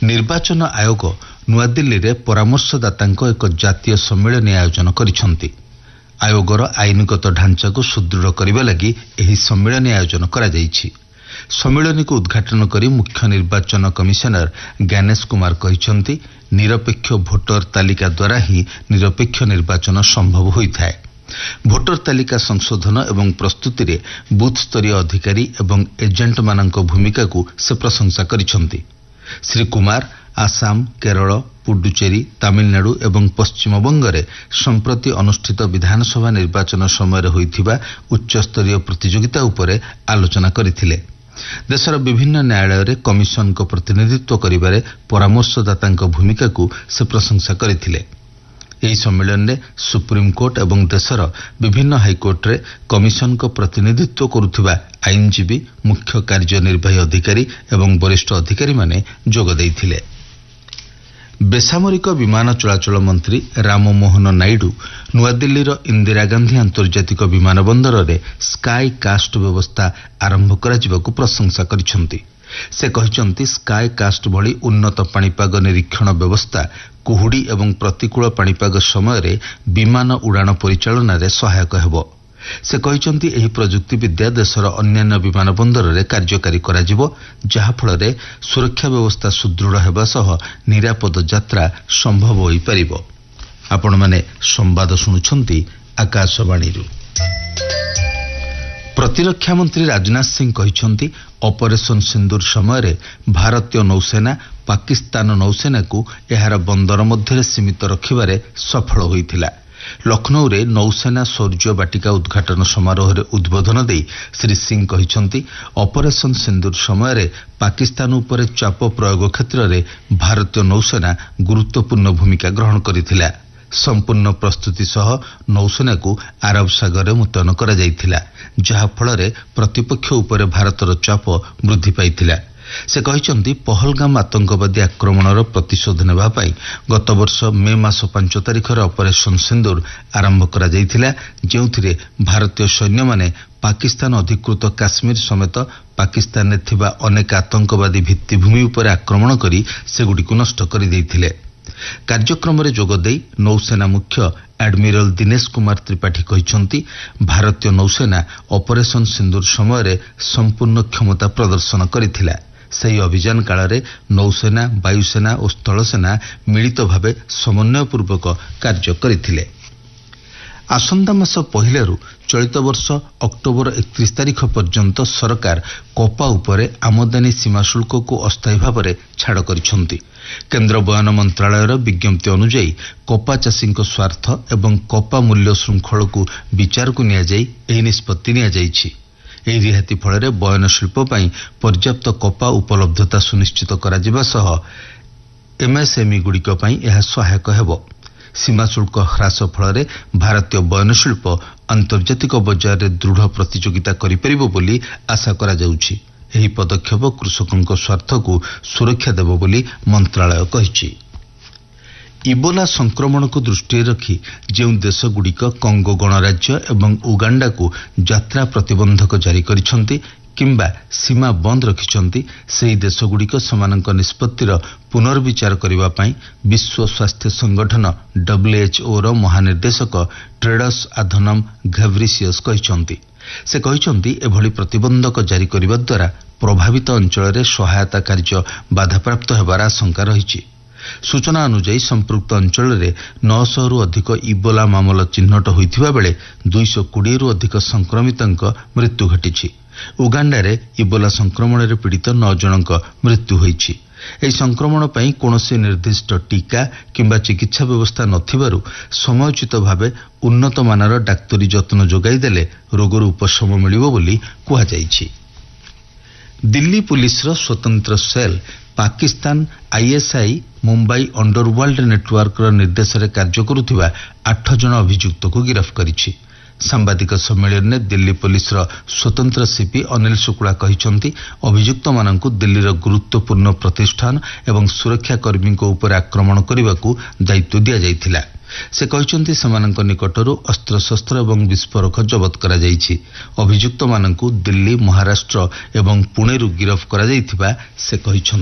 ନିର୍ବାଚନ ଆୟୋଗ ନୂଆଦିଲ୍ଲୀରେ ପରାମର୍ଶଦାତାଙ୍କ ଏକ ଜାତୀୟ ସମ୍ମିଳନୀ ଆୟୋଜନ କରିଛନ୍ତି। ଆୟୋଗର ଆଇନଗତ ଢାଞ୍ଚାକୁ ସୁଦୃଢ଼ କରିବା ଲାଗି ଏହି ସମ୍ମିଳନୀ ଆୟୋଜନ କରାଯାଇଛି। ସମ୍ମିଳନୀକୁ ଉଦ୍ଘାଟନ କରି ମୁଖ୍ୟ ନିର୍ବାଚନ କମିଶନର ଜ୍ଞାନେଶ କୁମାର କହିଛନ୍ତି, ନିରପେକ୍ଷ ଭୋଟର ତାଲିକା ଦ୍ୱାରା ହିଁ ନିରପେକ୍ଷ ନିର୍ବାଚନ ସମ୍ଭବ ହୋଇଥାଏ। ଭୋଟର ତାଲିକା ସଂଶୋଧନ ଏବଂ ପ୍ରସ୍ତୁତିରେ ବୁଥ୍ ସ୍ତରୀୟ ଅଧିକାରୀ ଏବଂ ଏଜେଣ୍ଟମାନଙ୍କ ଭୂମିକାକୁ ସେ ପ୍ରଶଂସା କରିଛନ୍ତି। ଶ୍ରୀ କୁମାର ଆସାମ, କେରଳ, ପୁଡୁଚେରୀ, ତାମିଲନାଡୁ ଏବଂ ପଶ୍ଚିମବଙ୍ଗରେ ସମ୍ପ୍ରତି ଅନୁଷ୍ଠିତ ବିଧାନସଭା ନିର୍ବାଚନ ସମୟରେ ହୋଇଥିବା ଉଚ୍ଚସ୍ତରୀୟ ପ୍ରତିଯୋଗିତା ଉପରେ ଆଲୋଚନା କରିଥିଲେ। ଦେଶର ବିଭିନ୍ନ ନ୍ୟାୟାଳୟରେ କମିଶନଙ୍କ ପ୍ରତିନିଧିତ୍ୱ କରିବାରେ ପରାମର୍ଶଦାତାଙ୍କ ଭୂମିକାକୁ ସେ ପ୍ରଶଂସା କରିଥିଲେ। ଏହି ସମ୍ମିଳନୀରେ ସୁପ୍ରିମକୋର୍ଟ ଏବଂ ଦେଶର ବିଭିନ୍ନ ହାଇକୋର୍ଟରେ କମିଶନଙ୍କ ପ୍ରତିନିଧିତ୍ୱ କରୁଥିବା ଆଇନଜୀବୀ, ମୁଖ୍ୟ କାର୍ଯ୍ୟନିର୍ବାହୀ ଅଧିକାରୀ ଏବଂ ବରିଷ୍ଠ ଅଧିକାରୀମାନେ ଯୋଗ ଦେଇଥିଲେ। ବେସାମରିକ ବିମାନ ଚଳାଚଳ ମନ୍ତ୍ରୀ ରାମମୋହନ ନାଇଡୁ ନୂଆଦିଲ୍ଲୀର ଇନ୍ଦିରା ଗାନ୍ଧୀ ଆନ୍ତର୍ଜାତିକ ବିମାନ ବନ୍ଦରରେ ସ୍କାଏ କାଷ୍ଟ ବ୍ୟବସ୍ଥା ଆରମ୍ଭ କରାଯିବାକୁ ପ୍ରଶଂସା କରିଛନ୍ତି। ସେ କହିଛନ୍ତି, ସ୍କାଏ କାଷ୍ଟ ଭଳି ଉନ୍ନତ ପାଣିପାଗ ନିରୀକ୍ଷଣ ବ୍ୟବସ୍ଥା କୁହୁଡ଼ି ଏବଂ ପ୍ରତିକୂଳ ପାଣିପାଗ ସମୟରେ ବିମାନ ଉଡ଼ାଣ ପରିଚାଳନାରେ ସହାୟକ ହେବ। ସେ କହିଛନ୍ତି, ଏହି ପ୍ରଯୁକ୍ତିବିଦ୍ୟା ଦେଶର ଅନ୍ୟାନ୍ୟ ବିମାନ ବନ୍ଦରରେ କାର୍ଯ୍ୟକାରୀ କରାଯିବ, ଯାହାଫଳରେ ସୁରକ୍ଷା ବ୍ୟବସ୍ଥା ସୁଦୃଢ଼ ହେବା ସହ ନିରାପଦ ଯାତ୍ରା ସମ୍ଭବ ହୋଇପାରିବ। ଆପଣମାନେ ସମ୍ବାଦ ଶୁଣୁଛନ୍ତି ଆକାଶବାଣୀରୁ। ପ୍ରତିରକ୍ଷା ମନ୍ତ୍ରୀ ରାଜନାଥ ସିଂ କହିଛନ୍ତି, ଅପରେସନ ସିନ୍ଦୁର ସମୟରେ ଭାରତୀୟ ନୌସେନା ପାକିସ୍ତାନ ନୌସେନାକୁ ଏହାର ବନ୍ଦର ମଧ୍ୟରେ ସୀମିତ ରଖିବାରେ ସଫଳ ହୋଇଥିଲା। ଲକ୍ଷ୍ନୌରେ ନୌସେନା ଶୌର୍ଯ୍ୟ ବାଟିକା ଉଦ୍ଘାଟନ ସମାରୋହରେ ଉଦ୍ବୋଧନ ଦେଇ ଶ୍ରୀ ସିଂ କହିଛନ୍ତି, ଅପରେସନ ସିନ୍ଦୁର ସମୟରେ ପାକିସ୍ତାନ ଉପରେ ଚାପ ପ୍ରୟୋଗ କ୍ଷେତ୍ରରେ ଭାରତୀୟ ନୌସେନା ଗୁରୁତ୍ୱପୂର୍ଣ୍ଣ ଭୂମିକା ଗ୍ରହଣ କରିଥିଲା। ସମ୍ପୂର୍ଣ୍ଣ ପ୍ରସ୍ତୁତି ସହ ନୌସେନାକୁ ଆରବ ସାଗରରେ ମୁତୟନ କରାଯାଇଥିଲା, ଯାହାଫଳରେ ପ୍ରତିପକ୍ଷ ଉପରେ ଭାରତର ଚାପ ବୃଦ୍ଧି ପାଇଥିଲା। ସେ କହିଛନ୍ତି, ପହଲଗାମ ଆତଙ୍କବାଦୀ ଆକ୍ରମଣର ପ୍ରତିଶୋଧ ନେବା ପାଇଁ ଗତବର୍ଷ ମେ ମାସ 5 ତାରିଖରେ ଅପରେସନ ସିନ୍ଦୁର ଆରମ୍ଭ କରାଯାଇଥିଲା, ଯେଉଁଥିରେ ଭାରତୀୟ ସୈନ୍ୟମାନେ ପାକିସ୍ତାନ ଅଧିକୃତ କାଶ୍ମୀର ସମେତ ପାକିସ୍ତାନରେ ଥିବା ଅନେକ ଆତଙ୍କବାଦୀ ଭିତ୍ତିଭୂମି ଉପରେ ଆକ୍ରମଣ କରି ସେଗୁଡ଼ିକୁ ନଷ୍ଟ କରିଦେଇଥିଲେ। କାର୍ଯ୍ୟକ୍ରମରେ ଯୋଗଦେଇ ନୌସେନା ମୁଖ୍ୟ ଆଡମିରାଲ ଦିନେଶ କୁମାର ତ୍ରିପାଠୀ କହିଛନ୍ତି, ଭାରତୀୟ ନୌସେନା ଅପରେସନ ସିନ୍ଦୁର ସମୟରେ ସମ୍ପୂର୍ଣ୍ଣ କ୍ଷମତା ପ୍ରଦର୍ଶନ କରିଥିଲା। ସେହି ଅଭିଯାନ କାଳରେ ନୌସେନା, ବାୟୁସେନା ଓ ସ୍ଥଳସେନା ମିଳିତ ଭାବେ ସମନ୍ୱୟପୂର୍ବକ କାର୍ଯ୍ୟ କରିଥିଲେ। ଆସନ୍ତା ମାସ ପହିଲାରୁ ଚଳିତ ବର୍ଷ ଅକ୍ଟୋବର 31 ତାରିଖ ପର୍ଯ୍ୟନ୍ତ ସରକାର କପା ଉପରେ ଆମଦାନୀ ସୀମା ଶୁଳ୍କକୁ ଅସ୍ଥାୟୀ ଭାବରେ ଛାଡ଼ କରିଛନ୍ତି। କେନ୍ଦ୍ର ବୟନ ମନ୍ତ୍ରଣାଳୟର ବିଜ୍ଞପ୍ତି ଅନୁଯାୟୀ କପା ଚାଷୀଙ୍କ ସ୍ୱାର୍ଥ ଏବଂ କପା ମୂଲ୍ୟ ଶୃଙ୍ଖଳକୁ ବିଚାରକୁ ନିଆଯାଇ ଏହି ନିଷ୍ପତ୍ତି ନିଆଯାଇଛି। ଏହି ରିହାତି ଫଳରେ ବୟନ ଶିଳ୍ପ ପାଇଁ ପର୍ଯ୍ୟାପ୍ତ କପା ଉପଲବ୍ଧତା ସୁନିଶ୍ଚିତ କରାଯିବା ସହ ଏମ୍ଏସ୍ଏମ୍ଇ ଗୁଡ଼ିକ ପାଇଁ ଏହା ସହାୟକ ହେବ। ସୀମା ଶୁଳ୍କ ହ୍ରାସ ଫଳରେ ଭାରତୀୟ ବୟନ ଶିଳ୍ପ ଆନ୍ତର୍ଜାତିକ ବଜାରରେ ଦୃଢ଼ ପ୍ରତିଯୋଗିତା କରିପାରିବ ବୋଲି ଆଶା କରାଯାଉଛି। ଏହି ପଦକ୍ଷେପ କୃଷକଙ୍କ ସ୍ୱାର୍ଥକୁ ସୁରକ୍ଷା ଦେବ ବୋଲି ମନ୍ତ୍ରଣାଳୟ କହିଛି। ଇବୋଲା ସଂକ୍ରମଣକୁ ଦୃଷ୍ଟିରେ ରଖି ଯେଉଁ ଦେଶଗୁଡ଼ିକ କଙ୍ଗୋ ଗଣରାଜ୍ୟ ଏବଂ ଉଗାଣ୍ଡାକୁ ଯାତ୍ରା ପ୍ରତିବନ୍ଧକ ଜାରି କରିଛନ୍ତି କିମ୍ବା ସୀମା ବନ୍ଦ ରଖିଛନ୍ତି, ସେହି ଦେଶଗୁଡ଼ିକ ସେମାନଙ୍କ ନିଷ୍ପତ୍ତିର ପୁନର୍ବିଚାର କରିବା ପାଇଁ ବିଶ୍ୱ ସ୍ୱାସ୍ଥ୍ୟ ସଂଗଠନ WHOର ମହାନିର୍ଦ୍ଦେଶକ ଟେଡ୍ରସ୍ ଆଧନମ ଘେବ୍ରିସିୟସ୍ କହିଛନ୍ତି। ସେ କହିଛନ୍ତି, ଏଭଳି ପ୍ରତିବନ୍ଧକ ଜାରି କରିବା ଦ୍ୱାରା ପ୍ରଭାବିତ ଅଞ୍ଚଳରେ ସହାୟତା କାର୍ଯ୍ୟ ବାଧାପ୍ରାପ୍ତ ହେବାର ଆଶଙ୍କା ରହିଛି। ସୂଚନା ଅନୁଯାୟୀ ସମ୍ପୃକ୍ତ ଅଞ୍ଚଳରେ 900ରୁ ଅଧିକ ଇବୋଲା ମାମଲା ଚିହ୍ନଟ ହୋଇଥିବା ବେଳେ 220ରୁ ଅଧିକ ସଂକ୍ରମିତଙ୍କ ମୃତ୍ୟୁ ଘଟିଛି। ଉଗାଣ୍ଡାରେ ଇବୋଲା ସଂକ୍ରମଣରେ ପୀଡ଼ିତ 9 ଜଣଙ୍କ ମୃତ୍ୟୁ ହୋଇଛି। ଏହି ସଂକ୍ରମଣ ପାଇଁ କୌଣସି ନିର୍ଦ୍ଦିଷ୍ଟ ଟିକା କିମ୍ବା ଚିକିତ୍ସା ବ୍ୟବସ୍ଥା ନଥିବାରୁ ସମୟୋଚିତ ଭାବେ ଉନ୍ନତମାନର ଡାକ୍ତରୀ ଯତ୍ନ ଯୋଗାଇ ଦେଲେ ରୋଗରୁ ଉପଶମ ମିଳିବ ବୋଲି କୁହାଯାଇଛି। ଦିଲ୍ଲୀ ପୁଲିସର ସ୍ୱତନ୍ତ୍ର cell Pakistan ISI Mumbai underworld ନେଟୱାର୍କର ନିର୍ଦ୍ଦେଶରେ କାର୍ଯ୍ୟ କରୁଥିବା 8 ଜଣ ଅଭିଯୁକ୍ତକୁ ଗିରଫ କରିଛି। ସାମ୍ବାଦିକ ସମ୍ମିଳନୀରେ ଦିଲ୍ଲୀ ପୁଲିସର ସ୍ୱତନ୍ତ୍ର ସିପି ଅନିଲ ଶୁକ୍ଳା କହିଛନ୍ତି, ଅଭିଯୁକ୍ତମାନଙ୍କୁ ଦିଲ୍ଲୀର ଗୁରୁତ୍ୱପୂର୍ଣ୍ଣ ପ୍ରତିଷ୍ଠାନ ଏବଂ ସୁରକ୍ଷା କର୍ମୀଙ୍କ ଉପରେ ଆକ୍ରମଣ କରିବାକୁ ଦାୟିତ୍ୱ ଦିଆଯାଇଥିଲା। ସେ କହିଛନ୍ତି, ସେମାନଙ୍କ ନିକଟରୁ ଅସ୍ତ୍ରଶସ୍ତ୍ର ଏବଂ ବିସ୍ଫୋରକ ଜବତ କରାଯାଇଛି। ଅଭିଯୁକ୍ତମାନଙ୍କୁ ଦିଲ୍ଲୀ, ମହାରାଷ୍ଟ୍ର ଏବଂ ପୁଣେରୁ ଗିରଫ କରାଯାଇଥିବା ସେ କହିଛନ୍ତି।